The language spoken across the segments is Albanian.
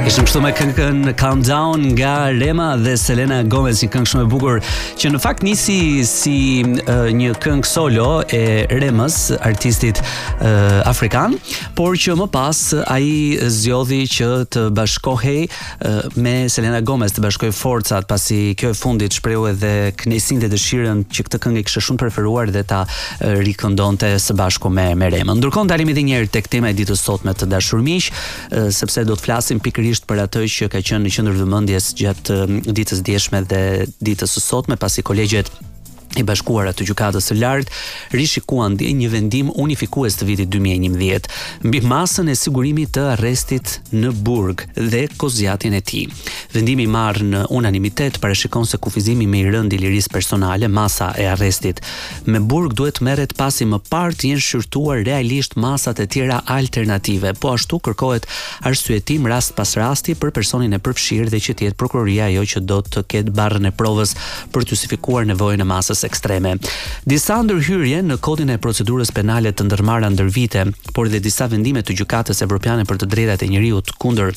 Ishëm kështu me këngën Countdown nga Rema dhe Selena Gomez, një këngë shumë e bukur që në fakt nisi si një këngë solo e Remës, artistit afrikan, por që më pas ai zgjodhi që të bashkohej me Selena Gomez, të bashkoj forcat, pasi kjo e fundit shprehu edhe kënaqësinë dhe dëshirën që këtë këngë e kishte shumë preferuar dhe ta rikëndonte së bashku me Remën. Ndërkohë dalim edhe një herë tek tema e ditës sot me të dashur miq, sepse do të flasim pikërisht për atë që ka qenë në qendër vëmendjes gjatë ditës djeshme dhe ditës së sotme, pasi kolegjet i bashkuara të gjykatës së lartë rishikuan një vendim unifikues të vitit 2011 mbi masën e sigurimit të arrestit në burg dhe kozjatin e tij. Vendimi i marrë në unanimitet parashikon se kufizimi me i rënd i lirisë personale, masa e arrestit me burg duhet merret pasi më parë të jenë shqyrtuar realisht masat e tjera alternative. Po ashtu kërkohet arsyetim rast pas rasti për personin e përfshirë dhe që të jetë prokuroria ajo që do të ketë barrën e provës për të justifikuar nevojën e masës ekstreme. Disa ndërhyrje në kodin e procedurës penale të ndërmarra ndër vite, por dhe disa vendime të gjykatës evropiane për të drejtat e njerëzit kundër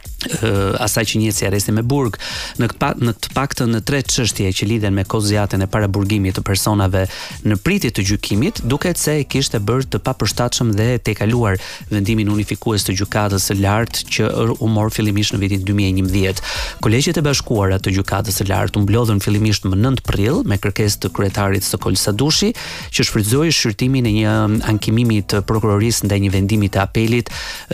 asaj që njihet si arresti me burg, në të paktën në 3 çështje që lidhen me kozjatën e paraburgimit të personave në pritje të gjykimit, duket se e kishte bërë të papërshtatshëm dhe të kaluar vendimin unifikues të gjykatës së lartë që u mor fillimisht në vitin 2011. Kolegjet e bashkuara të gjykatës së lartë u mblodhën fillimisht më 9 prill me kërkesë të kryetarit Sokol Sadushi, që shfrytëzoi shqyrtimin e një ankimimi të prokurorisë ndaj një vendimi të apelit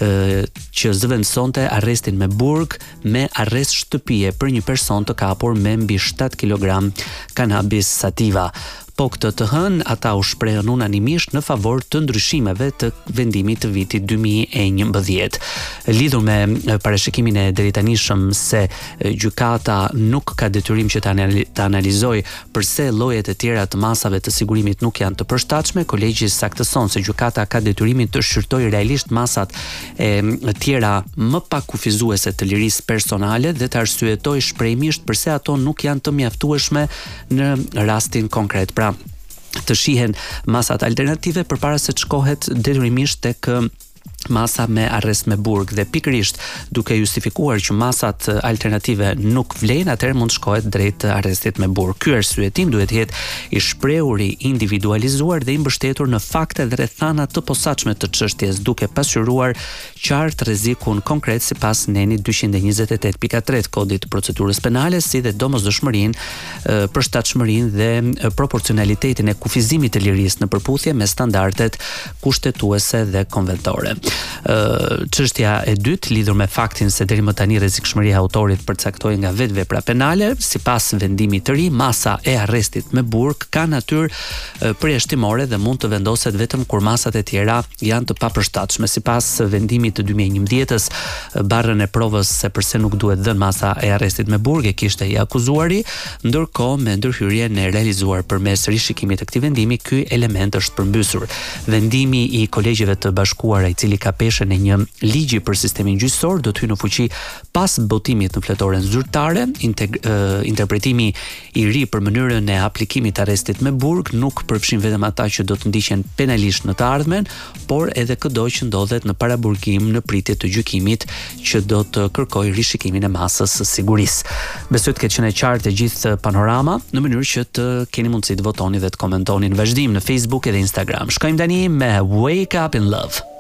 që zëvendësonte arrestin me burg me arrest shtëpie për një person të kapur me mbi 7 kg cannabis sativa. Po këtë të hënë, ata u shprehën unanimisht në favor të ndryshimeve të vendimit të vitit 2011. Lidhur me parashikimin e drejtanishëm se gjykata nuk ka detyrim që të analizojë pse llojet e tjera të masave të sigurimit nuk janë të përshtatshme, kolegji saktëson se gjykata ka detyrimin të shqyrtojë realisht masat e tjera më pak kufizuese të lirisë personale dhe të arsyetojë shprehimisht pse ato nuk janë të mjaftueshme në rastin konkret. Të shihen masat alternative përpara se të shkohet detyrimisht tek masa me arrest me burg dhe pikërisht duke justifikuar që masat alternative nuk vlen, atëherë mund të shkohet drejt arrestit me burg. Ky arsyetim duhet të jetë i shprehur, i individualizuar dhe i mbështetur në fakte dhe rrethana të posaçme të çështjes, duke pasqyruar qartë rrezikun konkret sipas nenit 228.3 kodit të procedurës penale, si dhe domosdoshmërinë, përshtatshmërinë dhe proporcionalitetin e kufizimit të lirisë në përputhje me standardet kushtetuese dhe konventore. Çështja e dytë lidhur me faktin se deri më tani rrezikshmëria e autorit përcaktohej nga vetë vepra penale, sipas vendimit të ri, masa e arrestit me burg ka natyrë përjashtimore dhe mund të vendoset vetëm kur masat e tjera janë të papërshtatshme. Sipas vendimit të 2011-s, barrën e provës se pse nuk duhet dhënë masa e arrestit me burg e kishte i akuzuari, ndërkohë me ndërhyrjen e realizuar përmes rishikimit të këtij vendimi, ky element është përmbysur. Vendimi i kolegjeve të bashkuara, i cili ka peshën e një ligji për sistemin gjyqësor, do të hyjë në fuqi pas botimit në fletoren zyrtare. Interpretimi i ri për mënyrën e aplikimit të arrestit me burg nuk përfshin vetëm ata që do të ndiqen penalisht në të ardhmen, por edhe çdo që ndodhet në paraburgim në pritje të gjykimit që do të kërkojë rishikimin e masës së sigurisë. Besoj të ketë qenë qartë e gjithë panorama, në mënyrë që të keni mundësi të votoni dhe të komentoni në vazhdim në Facebook edhe Instagram. Shkojmë tani me Wake Up in Love.